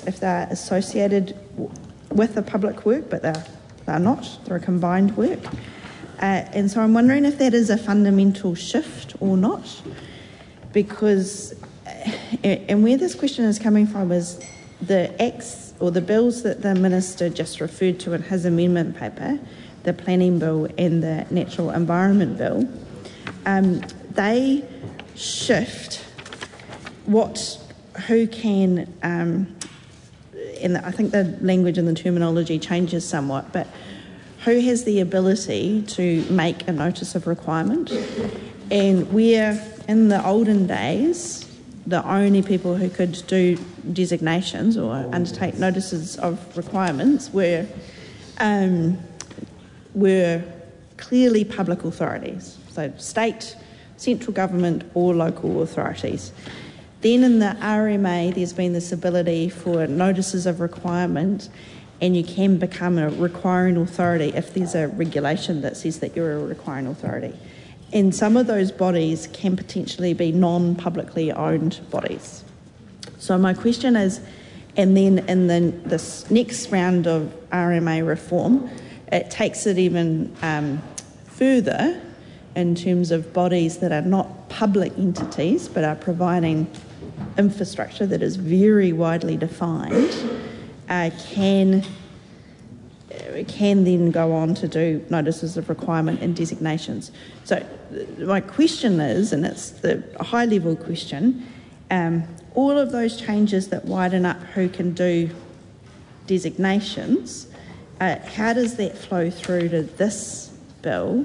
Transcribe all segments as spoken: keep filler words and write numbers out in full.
if they're associated w- with a public work, but they're, they're not, they're a combined work. Uh, and so I'm wondering if that is a fundamental shift or not, because, uh, and where this question is coming from is the acts or the bills that the Minister just referred to in his amendment paper, the Planning Bill and the Natural Environment Bill, um, they shift what, who can, um, and I think the language and the terminology changes somewhat, but who has the ability to make a notice of requirement, and where in the olden days the only people who could do designations or undertake notices of requirements were um, were clearly public authorities, so state, central government or local authorities. Then in the R M A there's been this ability for notices of requirement, and you can become a requiring authority if there's a regulation that says that you're a requiring authority. And some of those bodies can potentially be non-publicly owned bodies. So my question is, and then in the, this next round of R M A reform, it takes it even um, further in terms of bodies that are not public entities but are providing infrastructure that is very widely defined, uh, can can then go on to do notices of requirement and designations. So my question is, and it's the high-level question, um, all of those changes that widen up who can do designations, uh, how does that flow through to this bill?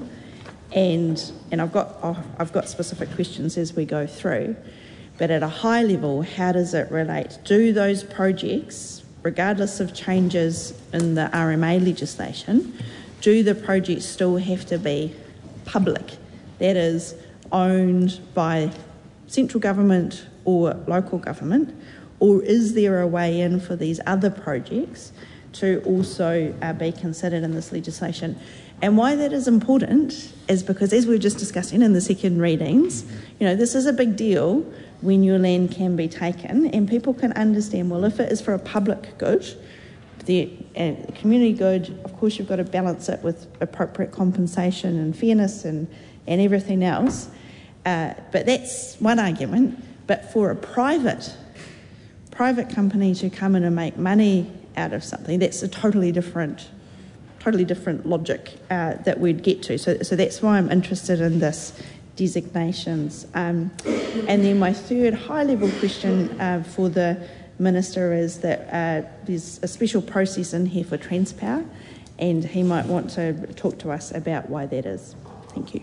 And and I've got oh, I've got specific questions as we go through, but at a high level, how does it relate? Do those projects, regardless of changes in the R M A legislation, do the projects still have to be public? That is, owned by central government or local government, or is there a way in for these other projects to also uh, be considered in this legislation? And why that is important is because, as we were just discussing in the second readings, you know, this is a big deal when your land can be taken, and people can understand, well, if it is for a public good, the uh, community good, of course you've got to balance it with appropriate compensation and fairness and, and everything else. Uh, but that's one argument. But for a private private company to come in and make money out of something, that's a totally different totally different logic uh, that we'd get to. So, so that's why I'm interested in this designations. Um, and then my third high-level question uh, for the Minister is that uh, there's a special process in here for Transpower, and he might want to talk to us about why that is. Thank you.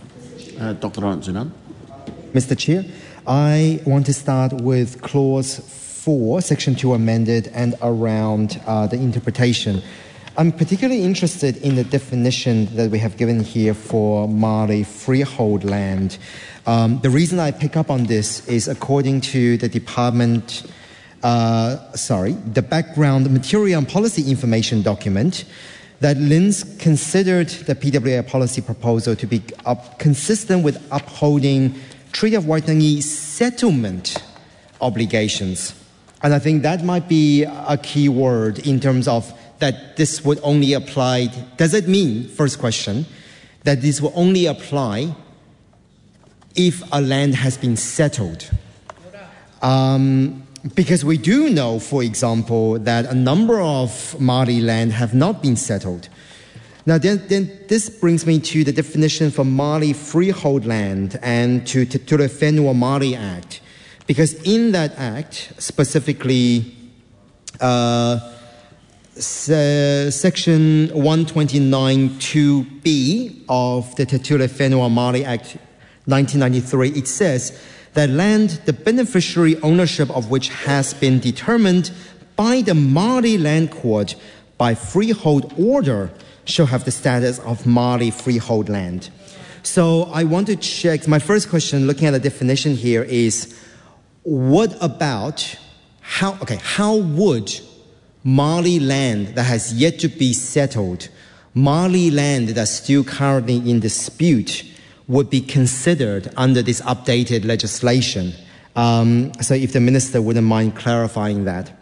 Uh, Doctor Lawrence-Zinan. Mister Chair, I want to start with Clause four, Section two amended, and around uh, the interpretation. I'm particularly interested in the definition that we have given here for Māori freehold land. Um, the reason I pick up on this is according to the Department, uh, sorry, the background material and policy information document, that L I N Z considered the P W A policy proposal to be up, consistent with upholding Treaty of Waitangi settlement obligations. And I think that might be a key word in terms of that this would only apply. Does it mean, first question, that this will only apply if a land has been settled? Um, because we do know, for example, that a number of Māori land have not been settled. Now, then, then this brings me to the definition for Māori freehold land and to, to, to the Whenua Māori Act. Because in that act, specifically, uh, Section one twenty-nine two B of the Te Ture Whenua Māori Act nineteen ninety-three, it says that land, the beneficiary ownership of which has been determined by the Māori Land Court by freehold order shall have the status of Māori freehold land. So I want to check, my first question looking at the definition here is, what about, how, okay, how would Māori land that has yet to be settled, Māori land that's still currently in dispute, would be considered under this updated legislation? Um, so if the Minister wouldn't mind clarifying that.